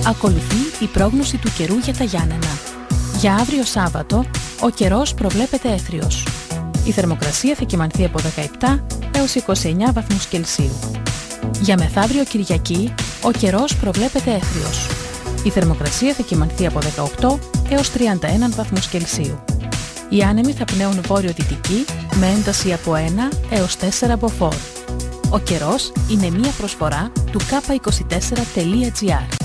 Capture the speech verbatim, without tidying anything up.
Ακολουθεί η πρόγνωση του καιρού για τα Γιάννενα. Για αύριο Σάββατο, ο καιρός προβλέπεται έθριος. Η θερμοκρασία θα κυμανθεί από δεκαεπτά έως είκοσι εννέα βαθμούς Κελσίου. Για μεθαύριο Κυριακή, ο καιρός προβλέπεται έθριος. Η θερμοκρασία θα κυμανθεί από δεκαοκτώ έως τριάντα ένα βαθμούς Κελσίου. Οι άνεμοι θα πνέουν βόρειο-δυτική με ένταση από ένα έως τέσσερα μποφόρ. Ο καιρός είναι μία προσφορά του κάπα είκοσι τέσσερα τελεία τζι άρ.